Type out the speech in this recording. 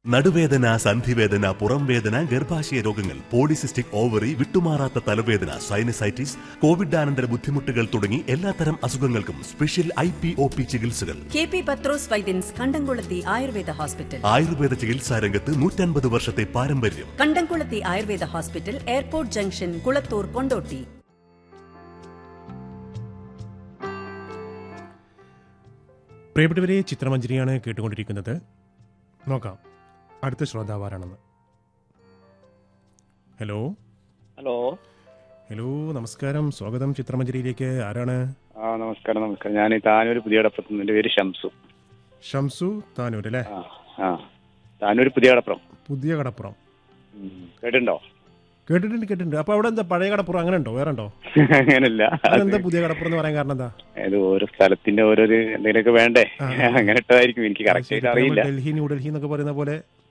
നടുവേദന, സന്ധിവേദന, പുറംവേദന, ഗർഭാശയ രോഗങ്ങൾ, പോളിസിസ്റ്റിക് ഓവറി, വിട്ടുമാറാത്ത തലവേദന, സൈനസൈറ്റിസ്, കോവിഡാനന്തര ബുദ്ധിമുട്ടുകൾ തുടങ്ങി എല്ലാത്തരം അസുഖങ്ങൾക്കും സ്പെഷ്യൽ IPOP ചികിത്സകൾ. KP പത്രോസ് വൈദ്യൻസ് കണ്ടംകുളത്തി ആയുർവേദ ഹോസ്പിറ്റൽ. ആയുർവേദ ചികിത്സാ രംഗത്ത് 150 വർഷത്തെ പാരമ്പര്യം. കണ്ടംകുളത്തി Ayurveda hospital, airport junction, Kulathur, Kondotty. പ്രിയപ്പെട്ടവരെ, ചിത്രമഞ്ജരിയാണ് കേട്ടുകൊണ്ടിരിക്കുന്നത്. നോക്കാം അടുത്ത ശ്രോതാവാരാണെന്ന്. ഹലോ ഹലോ ഹലോ നമസ്കാരം, സ്വാഗതം ചിത്രമഞ്ജരിയിലേക്ക്. ആരാണ്? നമസ്കാരം. ഞാൻ താനൂർ പുതിയ കടപ്പുറത്ത്. എൻ്റെ പേര് ഷംസു. ഷംസു, താനൂർ അല്ലേ? താനൂർ പുതിയ കടപ്പുറം. പുതിയ കടപ്പുറം കേട്ടിട്ടുണ്ടോ? കേട്ടിട്ടുണ്ട്. അപ്പൊ അവിടെ എന്താ പഴയ കടപ്പുറം അങ്ങനെ ഉണ്ടോ? വേറെ ഉണ്ടോ? അങ്ങനല്ല. അതെന്താ പുതിയ കടപ്പുറം എന്ന് പറയാൻ കാരണം എന്താ? അത് ഓരോ സ്ഥലത്തിന്റെ ഓരോ എന്തെങ്കിലുമൊക്കെ വേണ്ടേ, അങ്ങനെ ഇട്ടതായിരിക്കും. എനിക്ക് കറക്റ്റ് ആയിട്ട് അറിയില്ല. ഡൽഹി, ന്യൂഡൽഹി എന്നൊക്കെ പറയുന്ന പോലെ